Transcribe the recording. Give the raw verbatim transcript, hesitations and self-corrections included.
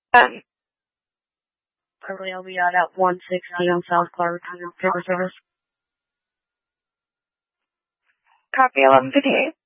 Um, Currently, I'll be out at one sixty on South Clark, paper service. copy eleven fifty-eight.